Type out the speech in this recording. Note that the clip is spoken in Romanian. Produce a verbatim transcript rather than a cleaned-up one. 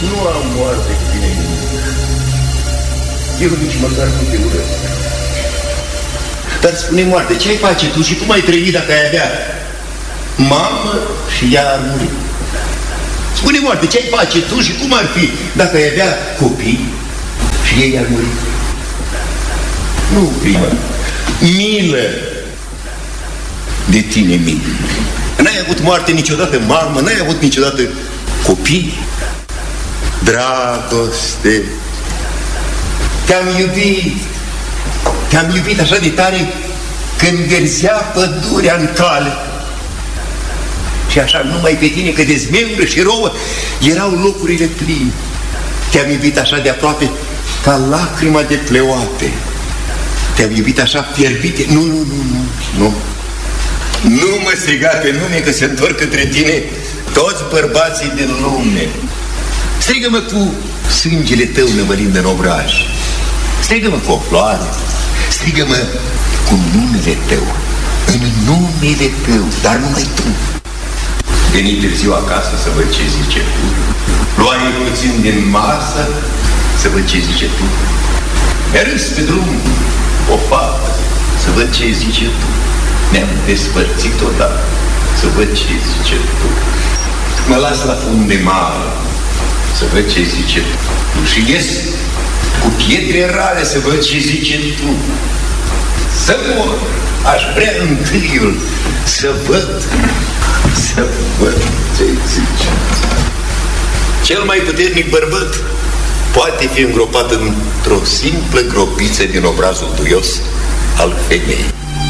Nu am moarte cu tine nimic. Eu nici măcar nu te urăsc. Dar spune, moarte, ce ai face tu și cum ai trăi dacă ai avea mamă și ea ar muri? Spune, moarte, ce ai face tu și cum ar fi dacă ai avea copii și ei ar muri? Nu, prima, milă de tine, milă. N-ai avut moarte niciodată mamă, n-ai avut niciodată copii. Dragoste, te-am iubit, te-am iubit așa de tare că înverzea pădurea în cale. Și așa numai pe tine, că de zmeură și rouă erau locurile pline. Te-am iubit așa de aproape ca lacrima de Cleoate. Te-am iubit așa fierbite. Nu, nu, nu, nu, nu. Nu mă striga pe nume că se întorc către tine toți bărbații din lume. Strigă-mă cu sângele tău năvălind în obraj. Strigă-mă cu o floare. Strigă-mă cu numele tău. În numele tău, dar numai tu. Veni târziu acasă să văd ce zice tu. Luai puțin din masă să văd ce zice tu. Mi-a râs pe drum o fată să văd ce zice tu. Ne-am despărțit odată să văd ce zice tu. Mă las la fund de mare să văd ce zice tu. Și ies cu pietre rare să văd ce zice tu. Să mor, aș vrea întâiul să văd, să văd ce zice. Cel mai puternic bărbat poate fi îngropat într-o simplă gropiță din obrazul duios al femeii.